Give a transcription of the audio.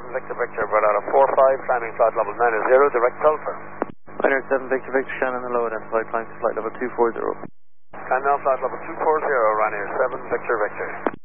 Victor Victor, Bernardo 45, climbing flight level 90, direct Telfer. Niner 7 Victor Victor, Shannon and low identified, climbing to flight level 240. Climb now flight level 240, Ryanair 7 Victor Victor.